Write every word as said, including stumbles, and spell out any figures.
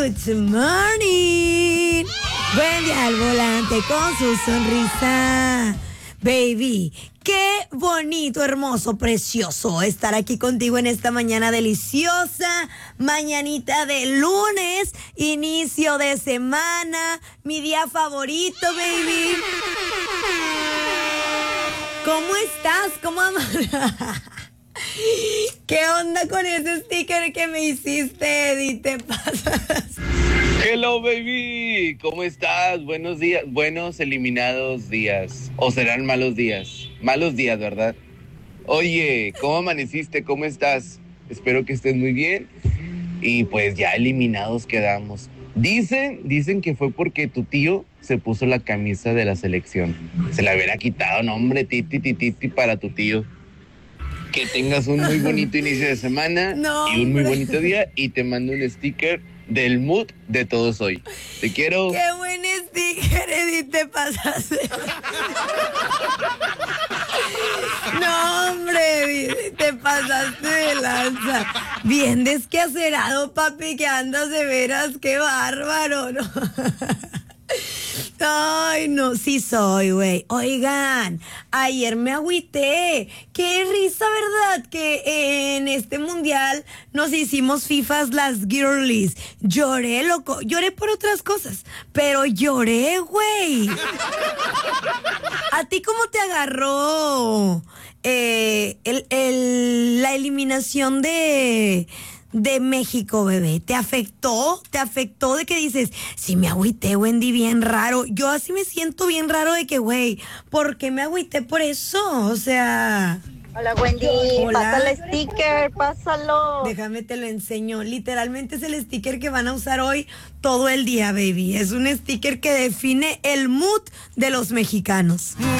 Good morning. Buen día al volante con su sonrisa. Baby, qué bonito, hermoso, precioso estar aquí contigo en esta mañana deliciosa, mañanita de lunes, inicio de semana, mi día favorito, baby. ¿Cómo estás? ¿Cómo amas? ¿Qué onda con ese sticker que me hiciste, Edith? ¿Te pasas? Hello, baby. ¿Cómo estás? Buenos días. Buenos eliminados días. ¿O serán malos días? Malos días, ¿verdad? Oye, ¿cómo amaneciste? ¿Cómo estás? Espero que estés muy bien. Y pues ya eliminados quedamos. Dicen, dicen que fue porque tu tío se puso la camisa de la selección. Se la hubiera quitado, no, hombre, titi, titi, titi para tu tío. Que tengas un muy bonito inicio de semana No, y un muy hombre. bonito día. Y te mando un sticker del mood de todos hoy. Te quiero. Qué buen sticker, Edith, te pasaste. No, hombre, Edith, te pasaste de lanza. Bien desquacerado, papi, que andas de veras, qué bárbaro, ¿no? Ay, no, sí soy, güey. Oigan, ayer me agüité. Qué risa, ¿verdad? Que en este mundial nos hicimos fifas las girlies. Lloré, loco. Lloré por otras cosas, pero lloré, güey. ¿A ti cómo te agarró eh, el, el, la eliminación de... de México, bebé? ¿Te afectó? ¿Te afectó de que dices, sí me agüité, Wendy, bien raro? Yo así me siento bien raro de que, güey, ¿por qué me agüité por eso? O sea... Hola, Wendy. Hola. Pásale el sticker, pásalo. Déjame te lo enseño. Literalmente es el sticker que van a usar hoy todo el día, baby. Es un sticker que define el mood de los mexicanos.